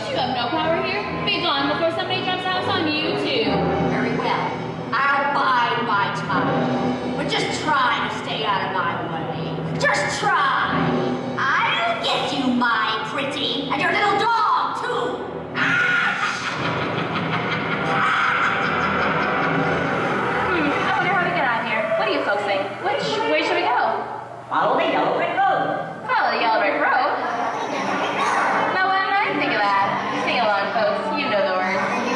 You have no power here. Be gone before somebody drops a house on you, too. Very well. I'll bide my time. But just try to stay out of my way. Just try!